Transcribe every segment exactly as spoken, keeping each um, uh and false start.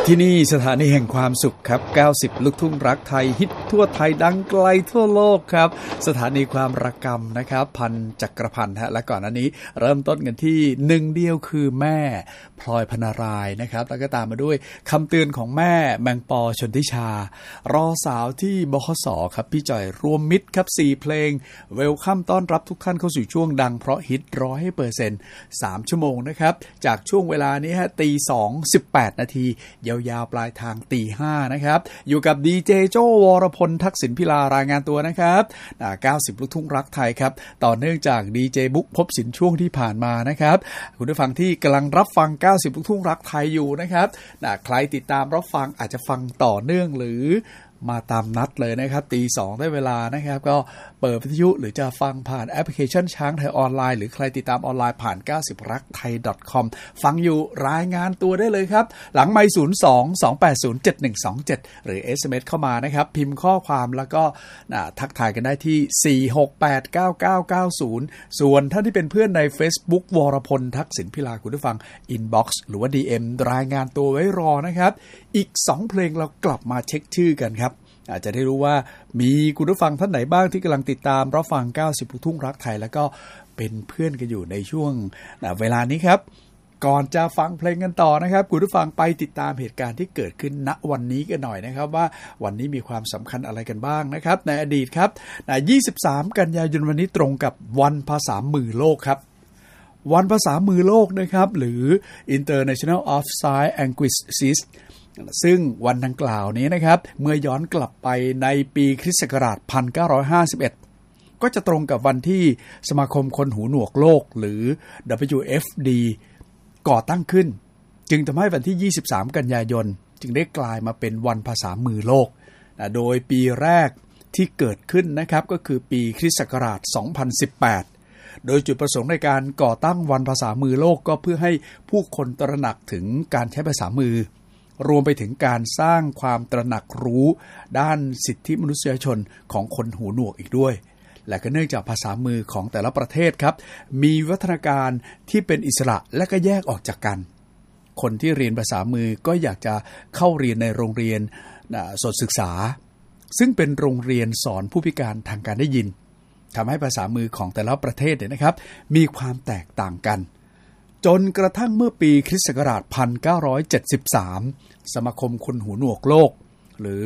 ที่นี่สถานีแห่งความสุขครับเก้าสิบลูกทุ่งรักไทยฮิตทั่วไทยดังไกลทั่วโลกครับสถานีความระกำนะครับพันจักรพันธ์ฮะและก่อนหน้านี้เริ่มต้นกันที่หนึ่งเดียวคือแม่พลอยพนารายนะครับแล้วก็ตามมาด้วยคำเตือนของแม่แมงปอชนทิชารอสาวที่บขสครับพี่จ่อยรวมมิตรครับสี่เพลงเวลคัมต้อนรับทุกท่านเข้าสู่ช่วงดังเพราะฮิต ร้อยเปอร์เซ็นต์ สามชั่วโมงนะครับจากช่วงเวลานี้ฮะตีสอง สิบแปดนาทียาวๆปลายทางตีห้านะครับอยู่กับดีเจโจ้วรพลทักษิณพิลารายงานตัวนะครับเก้าสิบลูกทุ่งรักไทยครับต่อเนื่องจากดีเจบุ๊กพบสินช่วงที่ผ่านมานะครับคุณผู้ฟังที่กำลังรับฟังเก้าสิบลูกทุ่งรักไทยอยู่นะครับใครติดตามรับฟังอาจจะฟังต่อเนื่องหรือมาตามนัดเลยนะครับตีสองได้เวลานะครับก็เปิดวิทยุหรือจะฟังผ่านแอปพลิเคชันช้างไทยออนไลน์หรือใครติดตามออนไลน์ผ่าน เก้าสิบรักไทย .com ฟังอยู่รายงานตัวได้เลยครับหลังไมค์ศูนย์ สอง สอง แปด ศูนย์ เจ็ด หนึ่ง สอง เจ็ดหรือ เอส เอ็ม เอส เข้ามานะครับพิมพ์ข้อความแล้วก็ทักทายกันได้ที่สี่ หก แปด เก้า เก้า เก้า ศูนย์ส่วนท่านที่เป็นเพื่อนใน Facebook วรพลทักษิณพิลาคุณผู้ฟัง Inbox หรือว่า ดี เอ็ม รายงานตัวไว้รอนะครับอีกสองเพลงเรากลับมาเช็คชื่อกันครับอาจจะได้รู้ว่ามีคุณผู้ฟังท่านไหนบ้างที่กำลังติดตามรับฟังเก้าสิบลูกทุ่งรักไทยแล้วก็เป็นเพื่อนกันอยู่ในช่วงเวลานี้ครับก่อนจะฟังเพลงกันต่อนะครับคุณผู้ฟังไปติดตามเหตุการณ์ที่เกิดขึ้นณวันนี้กันหน่อยนะครับว่าวันนี้มีความสำคัญอะไรกันบ้างนะครับในอดีตครับยี่สิบสามกันยายนวันนี้ตรงกับวันภาษามือโลกครับวันภาษามือโลกนะครับหรือ International of Sign Languagesซึ่งวันดังกล่าวนี้นะครับเมื่อย้อนกลับไปในปีคริสต์ศักราชหนึ่งพันเก้าร้อยห้าสิบเอ็ดก็จะตรงกับวันที่สมาคมคนหูหนวกโลกหรือ ดับเบิลยู เอฟ ดี ก่อตั้งขึ้นจึงทำให้วันที่ยี่สิบสามกันยายนจึงได้กลายมาเป็นวันภาษามือโลกโดยปีแรกที่เกิดขึ้นนะครับก็คือปีคริสต์ศักราชสองพันสิบแปดโดยจุดประสงค์ในการก่อตั้งวันภาษามือโลกก็เพื่อให้ผู้คนตระหนักถึงการใช้ภาษามือรวมไปถึงการสร้างความตระหนักรู้ด้านสิทธิมนุษยชนของคนหูหนวกอีกด้วยและก็เนื่องจากภาษามือของแต่ละประเทศครับมีวัฒนาการที่เป็นอิสระและก็แยกออกจากกันคนที่เรียนภาษามือก็อยากจะเข้าเรียนในโรงเรียนสดศึกษาซึ่งเป็นโรงเรียนสอนผู้พิการทางการได้ยินทำให้ภาษามือของแต่ละประเทศเนี่ยนะครับมีความแตกต่างกันจนกระทั่งเมื่อปีคริสต์ศักราชหนึ่งพันเก้าร้อยเจ็ดสิบสามสมาคมคนหูหนวกโลกหรือ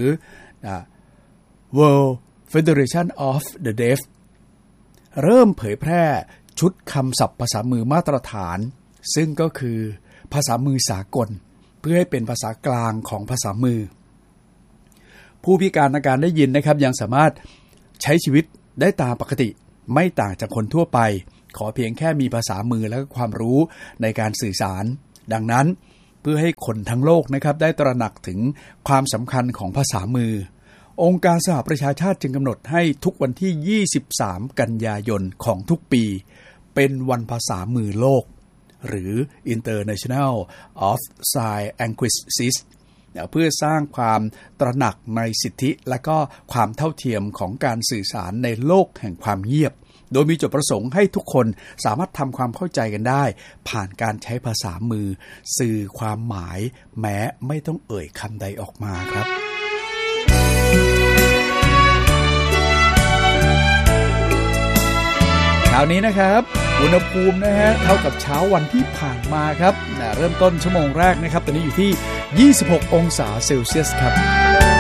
World Federation of the Deaf เริ่มเผยแพร่ชุดคำศัพท์ภาษามือมาตรฐานซึ่งก็คือภาษามือสากลเพื่อให้เป็นภาษากลางของภาษามือผู้พิการทางการได้ยินนะครับยังสามารถใช้ชีวิตได้ตามปกติไม่ต่างจากคนทั่วไปขอเพียงแค่มีภาษามือและความรู้ในการสื่อสารดังนั้นเพื่อให้คนทั้งโลกนะครับได้ตระหนักถึงความสำคัญของภาษามือองค์การสหประชาชาติจึงกำหนดให้ทุกวันที่ยี่สิบสามกันยายนของทุกปีเป็นวันภาษามือโลกหรือ International of Sign Languages เพื่อสร้างความตระหนักในสิทธิและก็ความเท่าเทียมของการสื่อสารในโลกแห่งความเงียบโดยมีจุดประสงค์ให้ทุกคนสามารถทำความเข้าใจกันได้ผ่านการใช้ภาษามือสื่อความหมายแม้ไม่ต้องเอ่ยคำใดออกมาครับเช้านี้นะครับอุณหภูมินะฮะเท่ากับเช้าวันที่ผ่านมาครับเริ่มต้นชั่วโมงแรกนะครับตอนนี้อยู่ที่ยี่สิบหกองศาเซลเซียสครับ